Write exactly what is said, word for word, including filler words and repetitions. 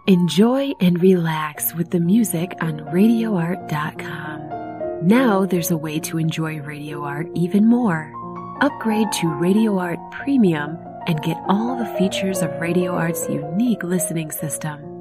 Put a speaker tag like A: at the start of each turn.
A: Enjoy and relax with the music on radio art dot com. Now there's a way to enjoy Radio Art even more. Upgrade to Radio Art Premium and get all the features of Radio Art's unique listening system.